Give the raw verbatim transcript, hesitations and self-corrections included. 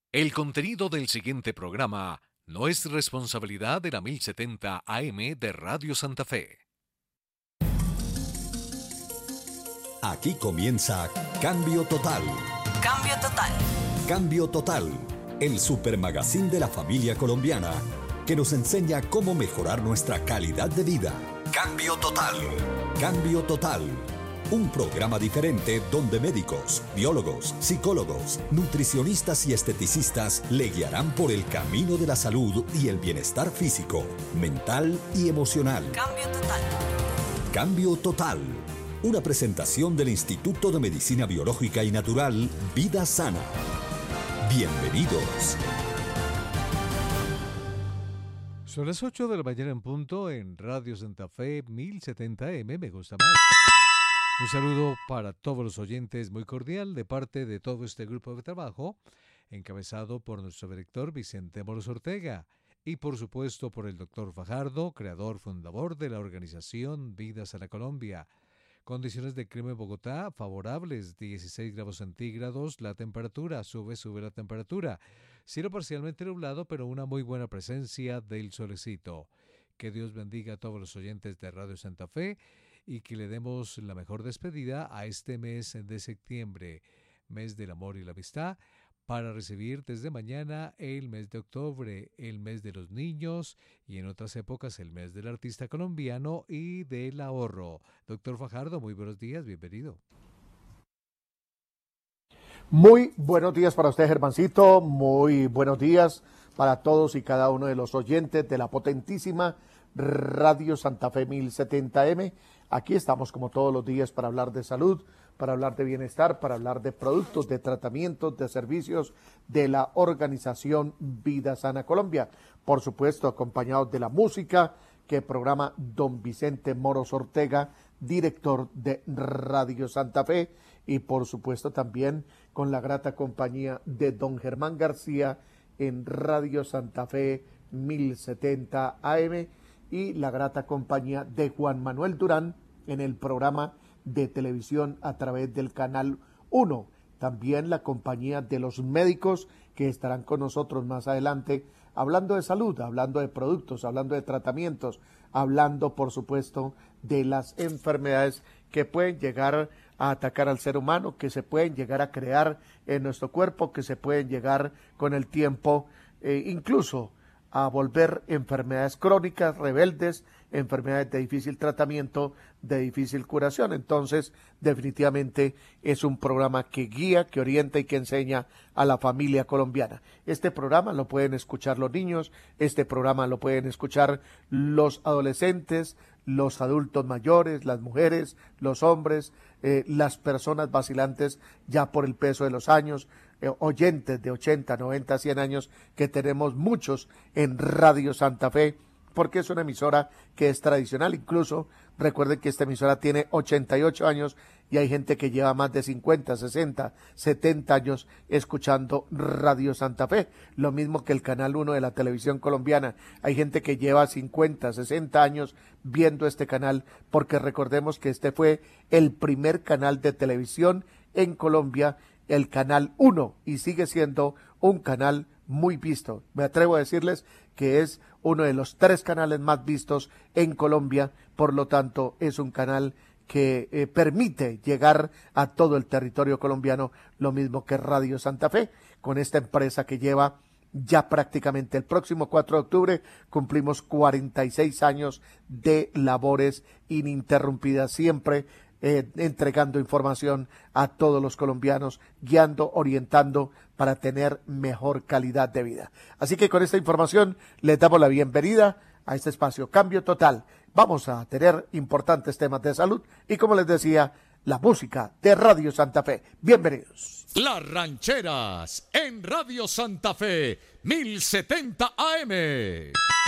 El contenido del siguiente programa no es responsabilidad de la mil setenta A M de Radio Santa Fe. Aquí comienza Cambio Total. Cambio Total. Cambio Total, el supermagazín de la familia colombiana que nos enseña cómo mejorar nuestra calidad de vida. Cambio Total. Cambio Total. Un programa diferente donde médicos, biólogos, psicólogos, nutricionistas y esteticistas le guiarán por el camino de la salud y el bienestar físico, mental y emocional. Cambio Total. Cambio Total. Una presentación del Instituto de Medicina Biológica y Natural Vida Sana. Bienvenidos. Son las ocho de la mañana en punto en Radio Santa Fe mil setenta eme, me gusta más. Un saludo para todos los oyentes muy cordial de parte de todo este grupo de trabajo, encabezado por nuestro director Vicente Moros Ortega y por supuesto por el doctor Fajardo, creador fundador de la organización Vida Sana Colombia. Condiciones de clima en Bogotá favorables, dieciséis grados centígrados, la temperatura, sube, sube la temperatura. Cielo parcialmente nublado, pero una muy buena presencia del solecito. Que Dios bendiga a todos los oyentes de Radio Santa Fe y que le demos la mejor despedida a este mes de septiembre, mes del amor y la amistad, para recibir desde mañana el mes de octubre, el mes de los niños y en otras épocas el mes del artista colombiano y del ahorro. Doctor Fajardo, muy buenos días, bienvenido. Muy buenos días para usted, Germancito, muy buenos días para todos y cada uno de los oyentes de la potentísima Radio Santa Fe mil setenta eme. Aquí estamos como todos los días para hablar de salud, para hablar de bienestar, para hablar de productos, de tratamientos, de servicios de la organización Vida Sana Colombia. Por supuesto, acompañados de la música que programa don Vicente Moros Ortega, director de Radio Santa Fe, y por supuesto también con la grata compañía de don Germán García en Radio Santa Fe mil setenta A M y la grata compañía de Juan Manuel Durán en el programa de televisión a través del canal uno. También la compañía de los médicos que estarán con nosotros más adelante hablando de salud, hablando de productos, hablando de tratamientos, hablando por supuesto de las enfermedades que pueden llegar a atacar al ser humano, que se pueden llegar a crear en nuestro cuerpo, que se pueden llegar con el tiempo eh, incluso a volver enfermedades crónicas, rebeldes, enfermedades de difícil tratamiento, de difícil curación. Entonces, definitivamente es un programa que guía, que orienta y que enseña a la familia colombiana. Este programa lo pueden escuchar los niños, este programa lo pueden escuchar los adolescentes, los adultos mayores, las mujeres, los hombres, eh, las personas vacilantes ya por el peso de los años, eh, oyentes de ochenta, noventa, cien años, que tenemos muchos en Radio Santa Fe, porque es una emisora que es tradicional. Incluso recuerden que esta emisora tiene ochenta y ocho años y hay gente que lleva más de cincuenta, sesenta, setenta años escuchando Radio Santa Fe, lo mismo que el Canal uno de la televisión colombiana. Hay gente que lleva cincuenta, sesenta años viendo este canal, porque recordemos que este fue el primer canal de televisión en Colombia, el Canal uno, y sigue siendo un canal muy visto. Me atrevo a decirles que es uno de los tres canales más vistos en Colombia, por lo tanto es un canal que eh, permite llegar a todo el territorio colombiano, lo mismo que Radio Santa Fe, con esta empresa que lleva ya prácticamente el próximo cuatro de octubre, cumplimos cuarenta y seis años de labores ininterrumpidas, siempre Eh, entregando información a todos los colombianos, guiando, orientando para tener mejor calidad de vida. Así que con esta información les damos la bienvenida a este espacio Cambio Total. Vamos a tener importantes temas de salud y, como les decía, la música de Radio Santa Fe. Bienvenidos. Las rancheras en Radio Santa Fe mil setenta A M.